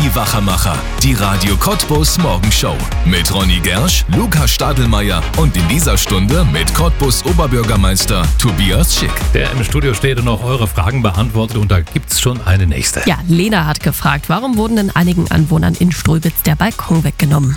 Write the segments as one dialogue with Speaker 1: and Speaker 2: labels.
Speaker 1: Die Wachermacher, die Radio Cottbus Morgenshow. Mit Ronny Gersch, Lukas Stadelmeier und in dieser Stunde mit Cottbus Oberbürgermeister Tobias Schick.
Speaker 2: Der im Studio steht und auch eure Fragen beantwortet und da gibt's schon eine nächste.
Speaker 3: Ja, Lena hat gefragt, warum wurden denn einigen Anwohnern in Ströbitz der Balkon weggenommen?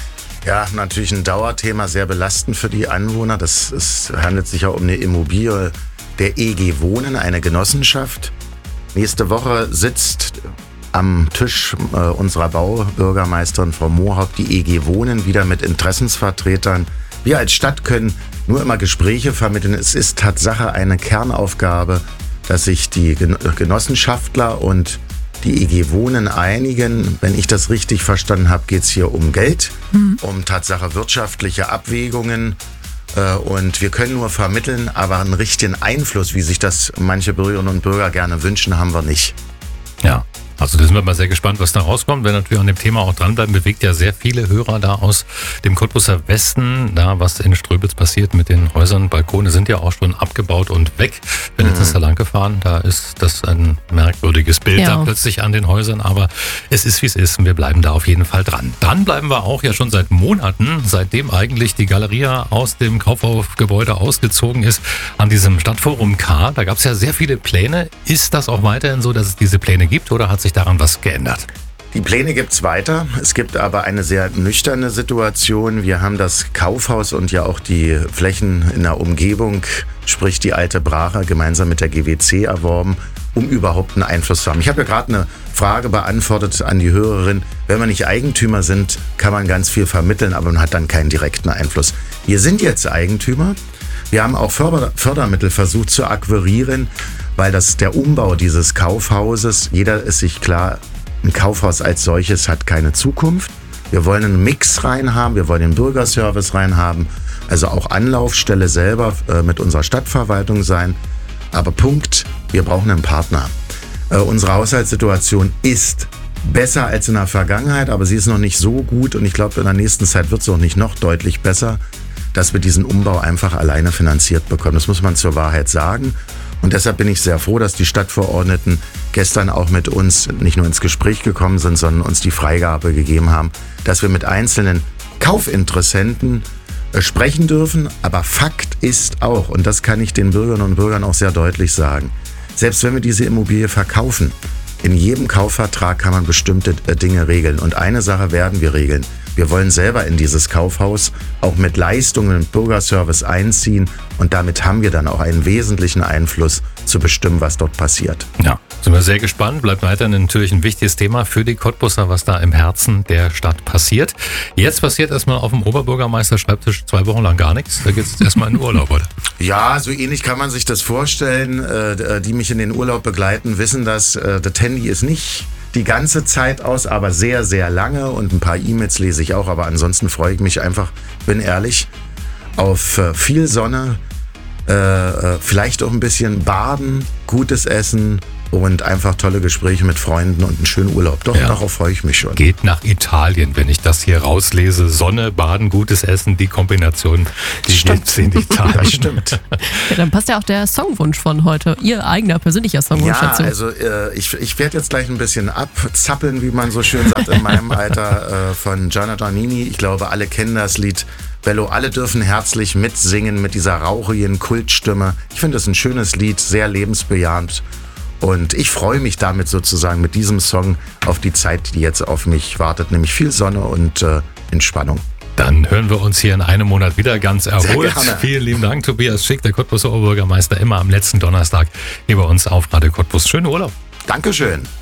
Speaker 4: Ja, natürlich ein Dauerthema, sehr belastend für die Anwohner. Es handelt sich ja um eine Immobilie der EG Wohnen, eine Genossenschaft. Nächste Woche sitzt am Tisch unserer Baubürgermeisterin Frau Mohaupt die EG Wohnen wieder mit Interessensvertretern. Wir als Stadt können nur immer Gespräche vermitteln. Es ist Tatsache eine Kernaufgabe, dass sich die Genossenschaftler und die EG Wohnen einigen. Wenn ich das richtig verstanden habe, geht es hier um Geld, um Tatsache wirtschaftliche Abwägungen. Und wir können nur vermitteln, aber einen richtigen Einfluss, wie sich das manche Bürgerinnen und Bürger gerne wünschen, haben wir nicht.
Speaker 2: Ja. Also da sind wir mal sehr gespannt, was da rauskommt. Wenn natürlich an dem Thema auch dranbleiben, bewegt ja sehr viele Hörer da aus dem Cottbuser Westen. Da, was in Ströbitz passiert mit den Häusern, Balkone sind ja auch schon abgebaut und weg. Bin letztens da lang gefahren, da ist das ein merkwürdiges Bild da plötzlich an den Häusern. Aber es ist, wie es ist und wir bleiben da auf jeden Fall dran. Dran bleiben wir auch ja schon seit Monaten, seitdem eigentlich die Galeria aus dem Kaufhofgebäude ausgezogen ist, an diesem Stadtforum K. Da gab es ja sehr viele Pläne. Ist das auch weiterhin so, dass es diese Pläne gibt oder hat sich daran was geändert?
Speaker 4: Die Pläne gibt's weiter. Es gibt aber eine sehr nüchterne Situation. Wir haben das Kaufhaus und ja auch die Flächen in der Umgebung, sprich die alte Brache, gemeinsam mit der GWC erworben, um überhaupt einen Einfluss zu haben. Ich habe ja gerade eine Frage beantwortet an die Hörerin. Wenn wir nicht Eigentümer sind, kann man ganz viel vermitteln, aber man hat dann keinen direkten Einfluss. Wir sind jetzt Eigentümer. Wir haben auch Fördermittel versucht zu akquirieren, weil der Umbau dieses Kaufhauses, jeder ist sich klar, ein Kaufhaus als solches hat keine Zukunft. Wir wollen einen Mix reinhaben, wir wollen den Bürgerservice reinhaben, also auch Anlaufstelle selber mit unserer Stadtverwaltung sein. Aber Punkt, wir brauchen einen Partner. Unsere Haushaltssituation ist besser als in der Vergangenheit, aber sie ist noch nicht so gut und ich glaube, in der nächsten Zeit wird es auch nicht noch deutlich besser, dass wir diesen Umbau einfach alleine finanziert bekommen. Das muss man zur Wahrheit sagen. Und deshalb bin ich sehr froh, dass die Stadtverordneten gestern auch mit uns nicht nur ins Gespräch gekommen sind, sondern uns die Freigabe gegeben haben, dass wir mit einzelnen Kaufinteressenten sprechen dürfen. Aber Fakt ist auch, und das kann ich den Bürgerinnen und Bürgern auch sehr deutlich sagen, selbst wenn wir diese Immobilie verkaufen, in jedem Kaufvertrag kann man bestimmte Dinge regeln. Und eine Sache werden wir regeln. Wir wollen selber in dieses Kaufhaus auch mit Leistungen und Bürgerservice einziehen und damit haben wir dann auch einen wesentlichen Einfluss zu bestimmen, was dort passiert.
Speaker 2: Ja, sind wir sehr gespannt. Bleibt weiterhin natürlich ein wichtiges Thema für die Cottbuser, was da im Herzen der Stadt passiert. Jetzt passiert erstmal auf dem Oberbürgermeister-Schreibtisch 2 Wochen lang gar nichts. Da geht es erstmal in den Urlaub, oder?
Speaker 4: Ja, so ähnlich kann man sich das vorstellen. Die mich in den Urlaub begleiten, wissen, dass das Handy ist nicht die ganze Zeit aus, aber sehr, sehr lange und ein paar E-Mails lese ich auch, aber ansonsten freue ich mich einfach, bin ehrlich, auf viel Sonne, vielleicht auch ein bisschen Baden, gutes Essen und einfach tolle Gespräche mit Freunden und einen schönen Urlaub. Doch, darauf freue ich mich schon.
Speaker 2: Geht nach Italien, wenn ich das hier rauslese. Sonne, Baden, gutes Essen, die Kombination, die steht in Italien.
Speaker 4: Das stimmt.
Speaker 3: Ja, dann passt ja auch der Songwunsch von heute, Ihr eigener persönlicher Songwunsch dazu.
Speaker 4: Ja, also ich werde jetzt gleich ein bisschen abzappeln, wie man so schön sagt, in meinem Alter von Gianna Giannini. Ich glaube, alle kennen das Lied. Bello, alle dürfen herzlich mitsingen mit dieser rauchigen Kultstimme. Ich finde es ein schönes Lied, sehr lebensbejahend. Und ich freue mich damit sozusagen mit diesem Song auf die Zeit, die jetzt auf mich wartet, nämlich viel Sonne und Entspannung.
Speaker 2: Dann hören wir uns hier in einem Monat wieder ganz erholt.
Speaker 4: Sehr gerne.
Speaker 2: Vielen lieben Dank, Tobias Schick, der Cottbuser Oberbürgermeister, immer am letzten Donnerstag hier bei uns auf Radio Cottbus. Schönen Urlaub.
Speaker 4: Dankeschön.